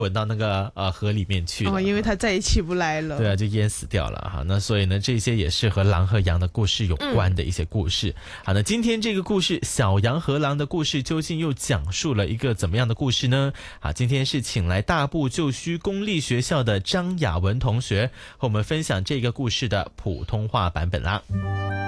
滚到那个河里面去了， 因为它再也起不来了。 对啊，就淹死掉了哈。那所以呢，这些也是和狼和羊的故事有关的一些故事。好，那今天这个故事小羊和狼的故事究竟又讲述了一个怎么样的故事呢？好，今天是请来大埔旧墟公立学校的张雅文同学和我们分享这个故事的普通话版本啦。